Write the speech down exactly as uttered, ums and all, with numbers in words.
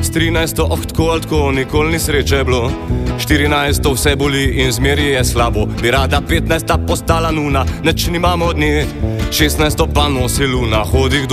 S trinajsto, oh, tako ali tako, nikoli ni sreče bilo. štirinajsto vse boli in zmeri je slabo. Bi rada petnajsta postala nuna, neč nimamo od nje. šestnajsto pa nosi luna, hodi k